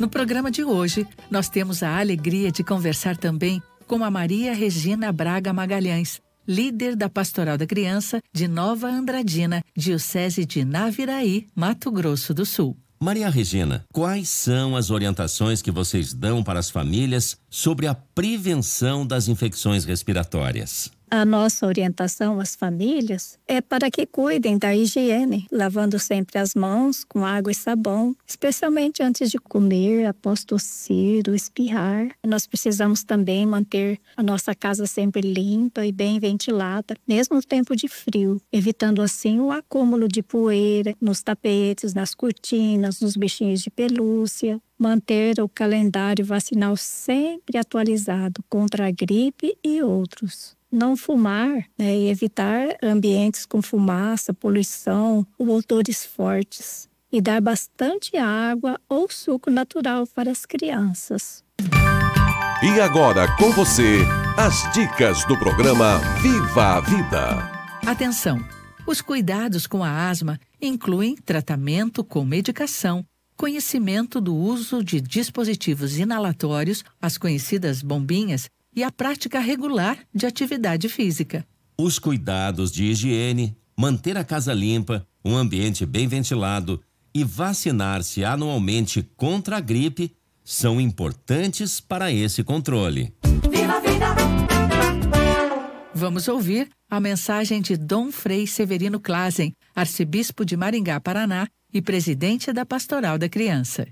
No programa de hoje, nós temos a alegria de conversar também com a Maria Regina Braga Magalhães, líder da Pastoral da Criança de Nova Andradina, Diocese de Naviraí, Mato Grosso do Sul. Maria Regina, quais são as orientações que vocês dão para as famílias sobre a prevenção das infecções respiratórias? A nossa orientação às famílias é para que cuidem da higiene, lavando sempre as mãos com água e sabão, especialmente antes de comer, após tossir ou espirrar. Nós precisamos também manter a nossa casa sempre limpa e bem ventilada, mesmo no tempo de frio, evitando assim o acúmulo de poeira nos tapetes, nas cortinas, nos bichinhos de pelúcia. Manter o calendário vacinal sempre atualizado contra a gripe e outros. Não fumar, e evitar ambientes com fumaça, poluição ou odores fortes. E dar bastante água ou suco natural para as crianças. E agora com você, as dicas do programa Viva a Vida. Atenção! Os cuidados com a asma incluem tratamento com medicação, conhecimento do uso de dispositivos inalatórios, as conhecidas bombinhas, e a prática regular de atividade física. Os cuidados de higiene, manter a casa limpa, um ambiente bem ventilado e vacinar-se anualmente contra a gripe são importantes para esse controle. Viva a vida! Vamos ouvir a mensagem de Dom Frei Severino Klazen, arcebispo de Maringá, Paraná e presidente da Pastoral da Criança.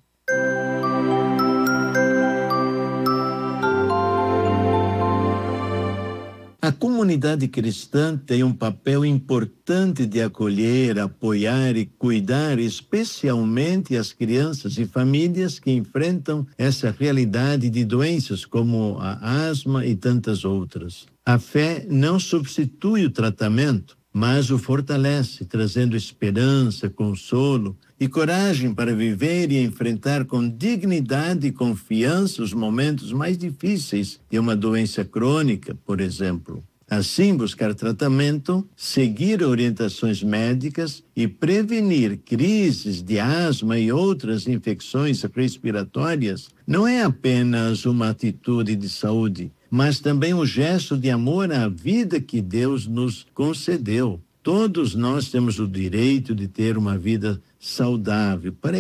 A comunidade cristã tem um papel importante de acolher, apoiar e cuidar, especialmente as crianças e famílias que enfrentam essa realidade de doenças como a asma e tantas outras. A fé não substitui o tratamento, mas o fortalece, trazendo esperança, consolo e coragem para viver e enfrentar com dignidade e confiança os momentos mais difíceis de uma doença crônica, por exemplo. Assim, buscar tratamento, seguir orientações médicas e prevenir crises de asma e outras infecções respiratórias não é apenas uma atitude de saúde, mas também um gesto de amor à vida que Deus nos concedeu. Todos nós temos o direito de ter uma vida saudável. Para